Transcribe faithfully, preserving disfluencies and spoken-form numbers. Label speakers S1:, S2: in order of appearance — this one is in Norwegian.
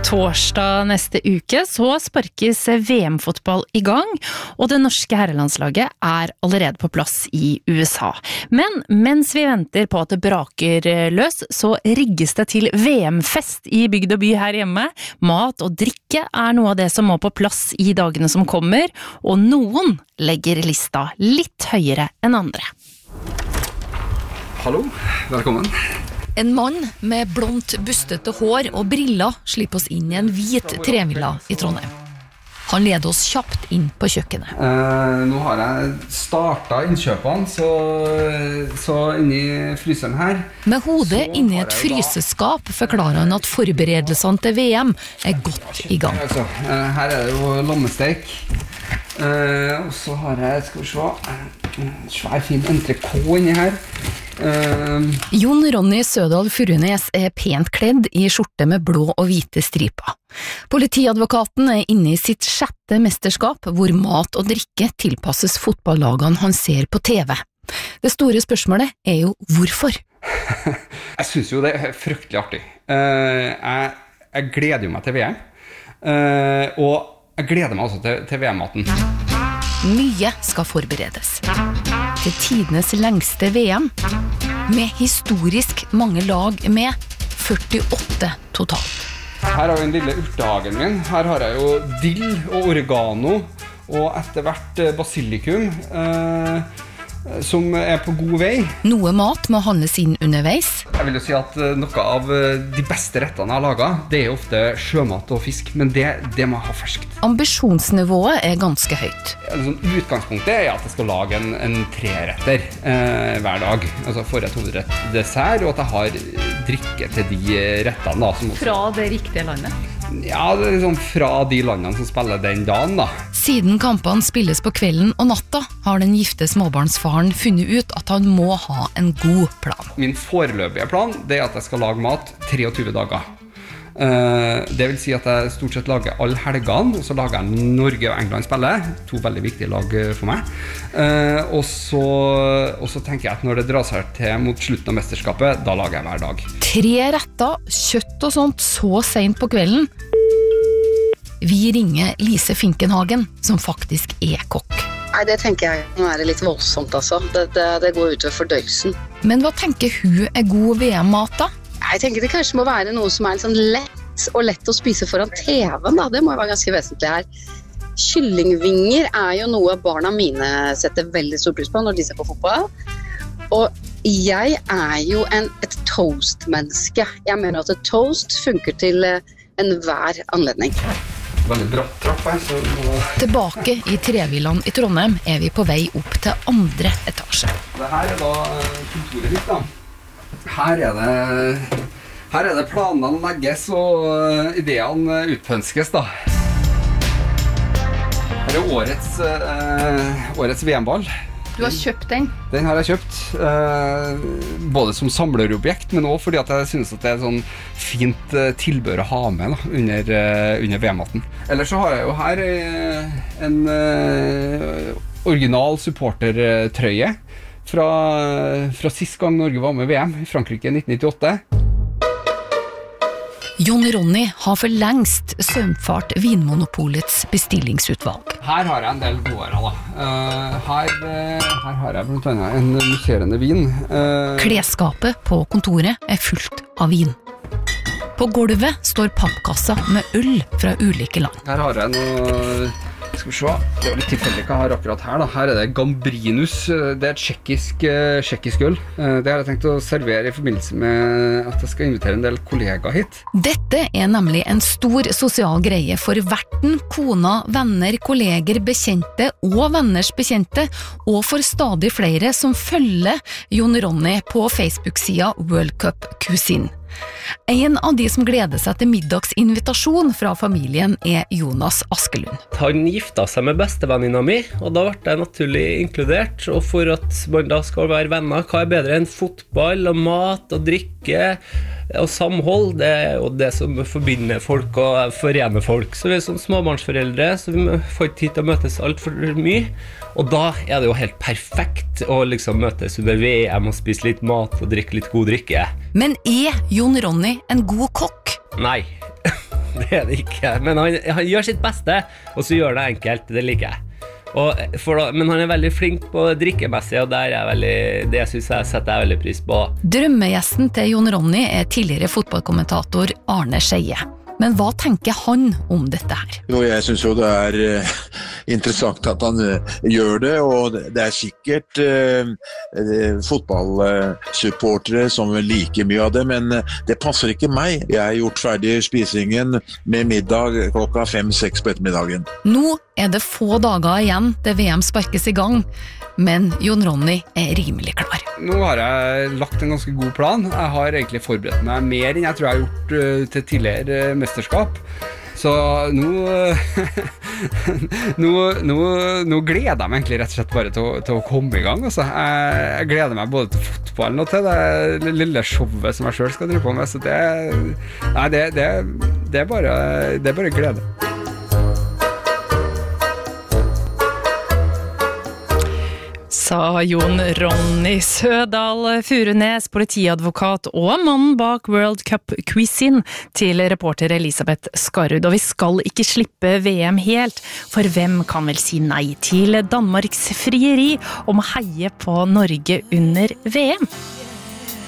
S1: Torsdag neste uke så sparkes V M-fotball i gang, og det norske herrelandslaget er allerede på plass i U S A. Men mens vi venter på at det braker løs, så rigges det til V M-fest i bygd og by her hjemme. Mat og drikke er noe av det som må på plass i dagene som kommer, og noen legger lista litt høyere enn andre.
S2: Hallo, velkommen.
S3: En mann med blondt, bustete hår og briller slipper oss inn i en hvit trevilla i Trondheim. Han leder oss kjapt inn på kjøkkenet.
S2: Eh, nå har jeg startet innkjøpene, så, så inni fryseren her.
S3: Med hodet inni et fryseskap forklarer han at forberedelsene til V M er godt i gang.
S2: Altså, eh, her er det jo lommesteik. Eh, og så har jeg, skal vi se, en svær fin entrecôte inni her. Uh,
S3: Jon Ronny Sødal Furunes er pent kledd i skjorte med blå og hvite striper. Politiadvokaten er inne i sitt sjette mesterskap, hvor mat og drikke tilpasses fotballagene han ser på T V. Det store spørsmålet er jo hvorfor?
S2: Jeg synes jo det er fryktelig artig. Uh, jeg, jeg gleder jo meg til V M, uh, og jeg gleder meg også til, til V M-maten.
S3: Mye skal forberedes. Til tidenes lengste V M, med historisk mange lag med, førtiåtte totalt.
S2: Her har vi den lille urtehagen min. Her har jeg jo dill og oregano, og etter hvert basilikum, eh, som er på god vei.
S3: Noe mat må handles inn underveis.
S2: Jeg vil jo si at noe av de beste rettene jeg har laget, det er ofte sjømat og fisk, men det, det må jeg ha ferskt.
S3: Ambisjonsnivået er ganske høyt.
S2: Altså, utgangspunktet er at jeg skal lage en, en treretter eh, hver dag. Altså forrett, hovedrett, dessert, og at jeg har drikke til de rettene. Da, som også...
S1: Fra det riktige landet?
S2: Ja, det er liksom fra de landene som spiller den dagen da.
S3: Siden kampene spilles på kvelden og natta, har den gifte småbarnsfaren funnet ut at han må ha en god plan.
S2: Min foreløpige plan, det er at jeg skal lage mat treogtyve dager. Uh, det vil si at jeg stort sett lager alle helgene, og så lager jeg Norge og England spiller, to veldig viktige lag for meg. Uh, og, så, og så tenker jeg at når det drar seg til mot slutten av mesterskapet, da lager jeg hver dag.
S3: Tre retter, kjøtt og sånt så sent på kvelden. Vi ringer Lise Finkenhagen, som faktisk er kokk.
S4: Nei, det tenker jeg må være litt voldsomt, altså. Det, det, det går utover fordøyelsen.
S3: Men hva tenker hun er god V M-mat da?
S4: Jeg tenker det kanskje må være noe som er sånn lett og lett å spise foran T V-en, da. Det må jo være ganske vesentlig her. Kyllingvinger er jo noe barna mine setter veldig stor pris på når de ser på fotball. Og jeg er jo en, et toast-menneske. Jeg mener at et toast funker til enhver anledning.
S2: Veldig bratt trapp her, så...
S3: Tilbake i trevillaen i Trondheim er vi på vei opp til andre etasje.
S2: Det her er da kontoret mitt da. Her er det, her er det planene legges og ideene utpønskes da. Her er årets, uh, årets V M-ball.
S1: Du har kjøpt den?
S2: Den har jeg kjøpt, uh, både som samlerobjekt, men også fordi at jeg synes at det er sånn fint uh, tilbør å ha med da, under, uh, under V M-maten. Ellers så har jeg jo her uh, en uh, original supportertrøye fra, fra sist gang Norge var med V M i Frankrike i nitten nittiåtte.
S3: Jon Ronny har for lengst sømfart Vinmonopolets bestillingsutvalg.
S2: Her har jeg en del gåere da. Uh, her, uh, her har jeg blant annet en musserende vin. Uh,
S3: Klesskapet på kontoret er fullt av vin. På gulvet står pappkassa med øl fra ulike land.
S2: Her har jeg noe... Skal vi se, det var litt tilfeldig hva jeg har akkurat her da. Her er det Gambrinus, det er et tjekkisk, tjekkisk øl. Det har jeg tenkt å servere i forbindelse med at jeg skal invitere en del kollegaer hit.
S3: Dette er nemlig en stor sosial greie for verten, kona, venner, kolleger, bekjente og venners bekjente, og for stadig flere som følger Jon Ronny på Facebook-sida World Cup Cuisine. En av de som gleder seg til middagsinvitasjon fra familien er Jonas Askelund.
S5: Han gifta seg med bestevenninna mi, og da ble jeg naturlig inkludert. Og for at man da skal være venner, hva er bedre enn fotball og mat og drikke og samhold? Det er jo det som forbinder folk og forener folk. Så vi er som småbarnsforeldre, så vi får ikke tid til å møtes alt for mye. Og da er det jo helt perfekt å liksom møtes under V M og spise litt mat og drikke litt god drikke.
S3: Men er Jon Ronny en god kokk?
S5: Nei. det er det ikke. Men han, han gjør sitt beste, og så gjør det enkelt, det liker jeg. Og for da, men han er veldig flink på drikkemessig, og der er veldig, det synes jeg setter jeg veldig pris på.
S3: Drømmegjesten til Jon Ronny er tidligere fotballkommentator Arne Skeie. Men hva tenker han om dette her?
S6: Jo, jeg synes jo det er uh, interessant at han uh, gjør det, og det er sikkert uh, uh, fotballsupportere som liker mye av det, men uh, det passer ikke meg. Jeg har gjort ferdig spisingen med middag klokka fem-seks på ettermiddagen.
S3: Nå er det få dager igjen til V M sparkes i gang, men Jon Ronny er rimelig klar.
S2: Nå har jeg lagt en ganske god plan. Jeg har egentlig forberedt meg mer enn jeg tror jeg har gjort uh, til tidligere uh, mesterskap. Så nå, nå, nå, nå gleder jeg meg egentlig rett og slett bare til, å, til å komme i gang. Altså. Jeg, jeg gleder meg både til fotballen og til det lille showet som jeg selv skal drive på med. Så det, nei, det, det, det, er bare, det er bare glede.
S1: Sa Jon Ronny Sødal Furunes, politiadvokat og mannen bak World Cup-quizzen til reporter Elisabeth Skarud. Og vi skal ikke slippe V M helt, for hvem kan vel si nei til Danmarks frieri om å heie på Norge under V M?